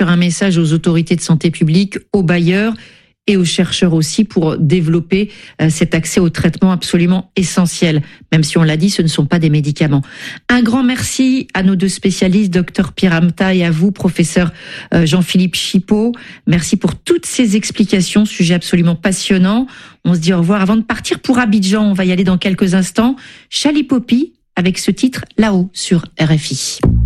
sûr un message aux autorités de santé publique, aux bailleurs et aux chercheurs aussi pour développer cet accès au traitement absolument essentiel. Même si on l'a dit, ce ne sont pas des médicaments. Un grand merci à nos deux spécialistes, Dr Pierre Amta, et à vous, professeur Jean-Philippe Chipot. Merci pour toutes ces explications, sujet absolument passionnant. On se dit au revoir avant de partir pour Abidjan. On va y aller dans quelques instants. Chalipopi avec ce titre là-haut sur RFI.